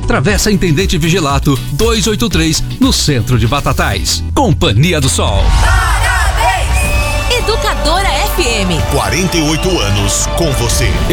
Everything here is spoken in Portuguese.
Travessa Intendente Vigilato 283, no centro de Batatais. Companhia do Sol. Parabéns! Educadora FM. 48 anos com você.